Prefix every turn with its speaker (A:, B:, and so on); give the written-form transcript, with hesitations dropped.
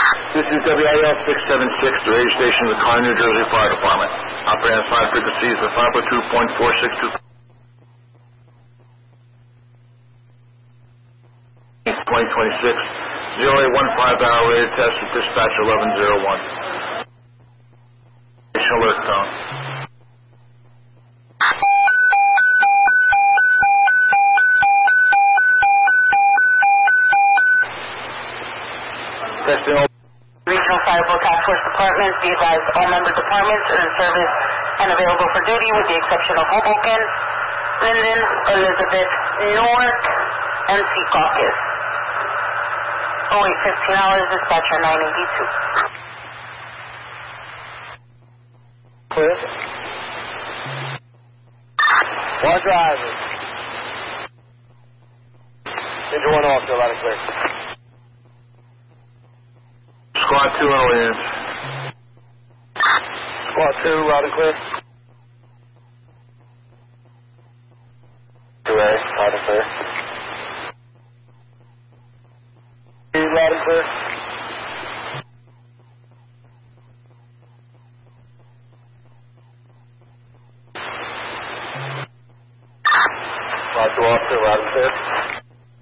A: This is WIL 676, the radio station of the Kearny, New Jersey Fire Department. Operating on fire frequencies of 502.462. 2026, 0815 hour rated test with dispatch 1101. Alert tone. Testing all.
B: Regional Fire Task Force Departments, be advised all member departments are in service and available for duty with the exception of Hoboken, Linden, Elizabeth, Newark, and Secaucus. 0815 hours, dispatcher 982.
A: Clear. One driver. Engine 1 off, still loud and clear. Squad 2 on Williams. Squad 2, loud and clear. 2A, loud and clear. Loud and clear. Squad 2 off, still loud and clear.